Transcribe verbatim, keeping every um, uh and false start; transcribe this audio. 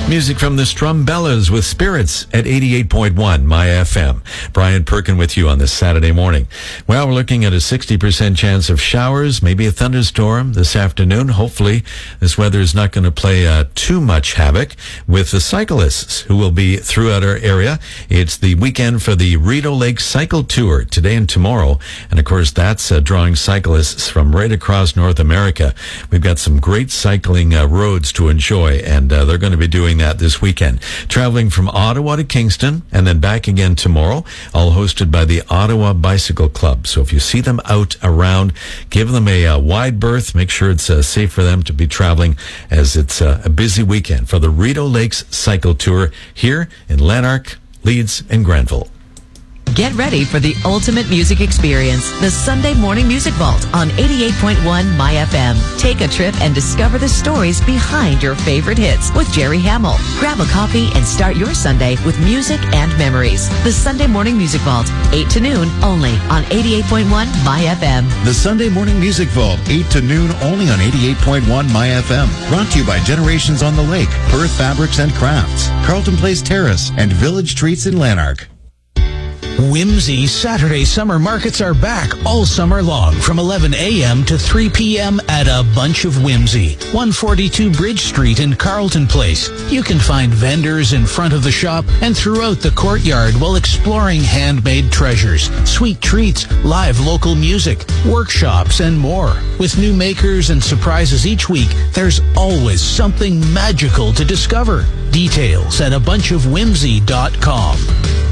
Music from the Strumbellas with Spirits at eighty-eight point one My F M. Brian Perkin with you on this Saturday morning. Well, we're looking at a sixty percent chance of showers, maybe a thunderstorm this afternoon. Hopefully, this weather is not going to play uh, too much havoc with the cyclists who will be throughout our area. It's the weekend for the Rideau Lake Cycle Tour today and tomorrow. And of course, that's uh, drawing cyclists from right across North America. We've got some great cycling uh, roads to enjoy, and uh, they're going to be doing that this weekend. Traveling from Ottawa to Kingston and then back again tomorrow, all hosted by the Ottawa Bicycle Club. So if you see them out around, give them a uh, wide berth. Make sure it's uh, safe for them to be traveling, as it's uh, a busy weekend for the Rideau Lakes Cycle Tour here in Lanark, Leeds, and Granville. Get ready for the ultimate music experience, the Sunday Morning Music Vault on eighty-eight point one My F M. Take a trip and discover the stories behind your favorite hits with Jerry Hamill. Grab a coffee and start your Sunday with music and memories. The Sunday Morning Music Vault, eight to noon, only on eighty-eight point one My F M. The Sunday Morning Music Vault, eight to noon, only on eighty-eight point one My F M. Brought to you by Generations on the Lake, Perth Fabrics and Crafts, Carlton Place Terrace, and Village Treats in Lanark. Whimsy Saturday summer markets are back all summer long from eleven a.m. to three p.m. at A Bunch of Whimsy, one forty-two Bridge Street in Carlton Place. You can find vendors in front of the shop and throughout the courtyard while exploring handmade treasures, sweet treats, live local music, workshops, and more. With new makers and surprises each week, there's always something magical to discover. Details at a bunch of whimsy dot com.